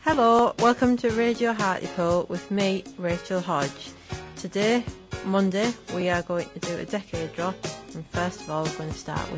Hello, welcome to Radio Hartlepool with me, Rachel Hodge. Today, Monday, we are going to do a decade drop, and first of all, we're going to start with